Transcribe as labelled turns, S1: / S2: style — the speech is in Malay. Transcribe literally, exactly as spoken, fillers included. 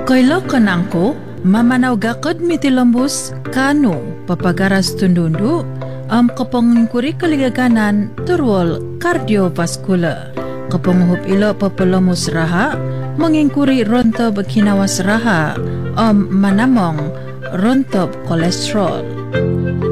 S1: Kailo kanangko, mamanaw gakad mitilambus kano papagaras tundundu am kapangingkuri kaligaganan turwal cardiovascular. Kapanguhup ilo papalamos raha, mangingkuri rontob kinawas raha am manamong rontob kolesterol.